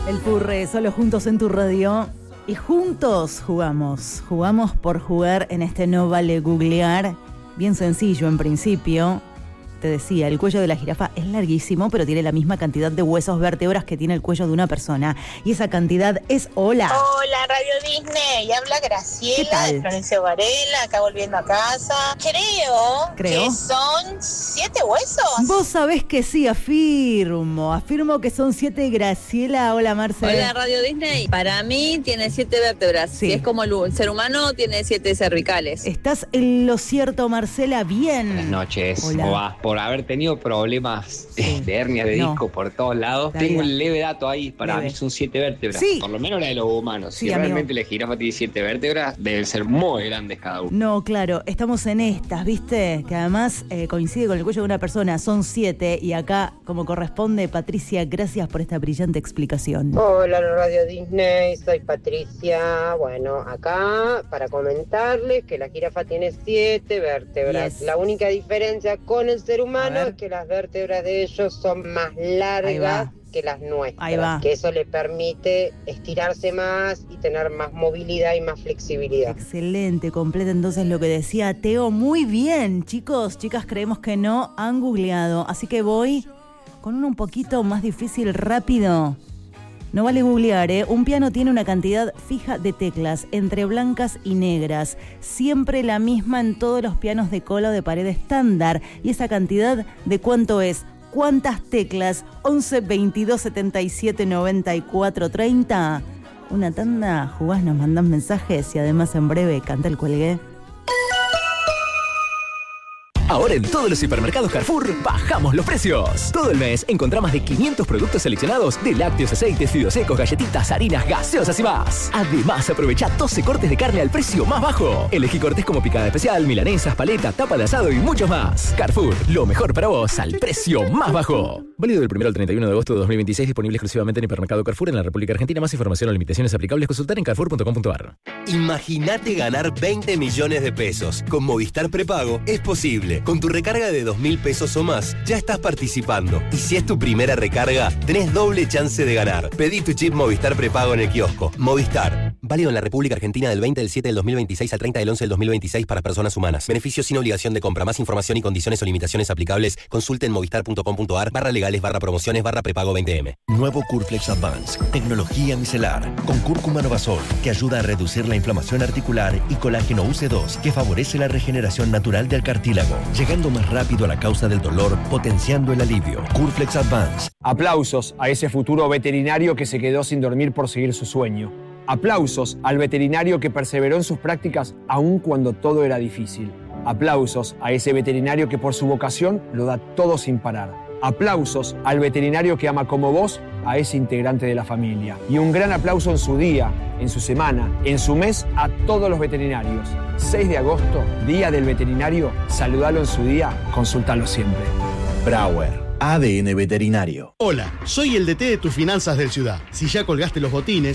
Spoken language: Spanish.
El Purre, solo juntos en tu radio. Y juntos jugamos. Jugamos por jugar en este No Vale Googlear. Bien sencillo en principio. Te decía, el cuello de la jirafa es larguísimo, pero tiene la misma cantidad de huesos, vértebras que tiene el cuello de una persona. Y esa cantidad es hola. Hola, Radio Disney. Habla Graciela de Florencio Varela, acá volviendo a casa. Creo que son 7 huesos. Vos sabés que sí, afirmo que son 7, Graciela. Hola, Marcela. Hola, Radio Disney. Para mí tiene 7 vértebras. Sí. Si es como el ser humano, tiene 7 cervicales. Estás en lo cierto, Marcela. Bien. Buenas noches. Hola. ¿Cómo va? Por haber tenido problemas de hernia de disco por todos lados, tengo un leve dato ahí. Para mí son 7 vértebras. Sí. Por lo menos la de los humanos. Sí, si amigo. realmente la jirafa tiene 7 vértebras, deben ser muy grandes cada uno. No, claro, estamos en estas, ¿viste? Que además coincide con el cuello de una persona, son 7. Y acá, como corresponde, Patricia, gracias por esta brillante explicación. Hola, Radio Disney, soy Patricia. Bueno, acá para comentarles que la jirafa tiene 7 vértebras. La única diferencia con el ser humano es que las vértebras de ellos son más largas que las nuestras, que eso le permite estirarse más y tener más movilidad y más flexibilidad. Excelente, completa entonces lo que decía Teo. Muy bien, chicos, chicas, creemos que no han googleado, así que voy con uno un poquito más difícil, rápido. No vale googlear, ¿eh? Un piano tiene una cantidad fija de teclas, entre blancas y negras, siempre la misma en todos los pianos de cola o de pared estándar. ¿Y esa cantidad de cuánto es? ¿Cuántas teclas? 11 22 77 94 30. Una tanda, jugás, nos mandás mensajes y además en breve canta el cuelgué. Ahora en todos los hipermercados Carrefour bajamos los precios. Todo el mes encontrá más de 500 productos seleccionados de lácteos, aceites, fideos secos, galletitas, harinas, gaseosas y más. Además, aprovecha 12 cortes de carne al precio más bajo. Elegí cortes como picada especial, milanesas, paleta, tapa de asado y mucho más. Carrefour, lo mejor para vos al precio más bajo. Válido del 1 al 31 de agosto de 2026, disponible exclusivamente en hipermercado Carrefour en la República Argentina. Más información o limitaciones aplicables, consultar en carrefour.com.ar. Imagínate ganar 20 millones de pesos. Con Movistar Prepago es posible. Con tu recarga de 2.000 pesos o más, ya estás participando. Y si es tu primera recarga, tenés doble chance de ganar. Pedí tu chip Movistar Prepago en el kiosco. Movistar. Válido en la República Argentina del 20 del 7 del 2026 al 30 del 11 del 2026 para personas humanas. Beneficios sin obligación de compra. Más información y condiciones o limitaciones aplicables, consulte en movistar.com.ar/legales/promociones/prepago 20M. Nuevo Curflex Advance. Tecnología micelar. Con cúrcuma novasol, que ayuda a reducir la inflamación articular, y colágeno UC2, que favorece la regeneración natural del cartílago, llegando más rápido a la causa del dolor, potenciando el alivio. Curflex Advance. Aplausos a ese futuro veterinario que se quedó sin dormir por seguir su sueño. Aplausos al veterinario que perseveró en sus prácticas aun cuando todo era difícil. Aplausos a ese veterinario que por su vocación lo da todo sin parar. Aplausos al veterinario que ama como vos a ese integrante de la familia. Y un gran aplauso en su día, en su semana, en su mes a todos los veterinarios. 6 de agosto, Día del Veterinario. Saludalo en su día, consultalo siempre. Brauer. ADN Veterinario. Hola, soy el DT de tus finanzas del Ciudad. Si ya colgaste los botines,